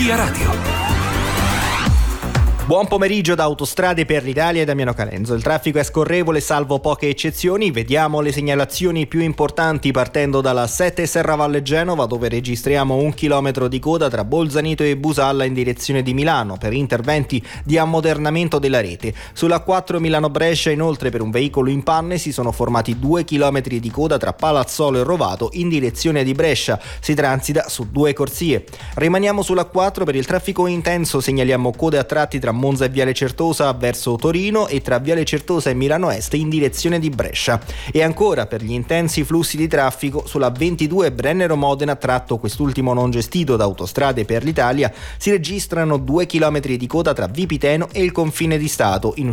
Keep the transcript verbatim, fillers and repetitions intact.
Via Radio. Buon pomeriggio da Autostrade per l'Italia e Damiano Calenzo. Il traffico è scorrevole salvo poche eccezioni. Vediamo le segnalazioni più importanti partendo dalla sette Serravalle Genova, dove registriamo un chilometro di coda tra Bolzaneto e Busalla in direzione di Milano per interventi di ammodernamento della rete. Sulla quattro Milano Brescia inoltre per un veicolo in panne si sono formati due chilometri di coda tra Palazzolo e Rovato in direzione di Brescia. Si transita su due corsie. Rimaniamo sulla quattro per il traffico intenso, segnaliamo code a tratti tra Monza e Viale Certosa verso Torino e tra Viale Certosa e Milano Est in direzione di Brescia. E ancora per gli intensi flussi di traffico sulla ventidue Brennero Modena, tratto quest'ultimo non gestito da Autostrade per l'Italia, si registrano due chilometri di coda tra Vipiteno e il confine di Stato in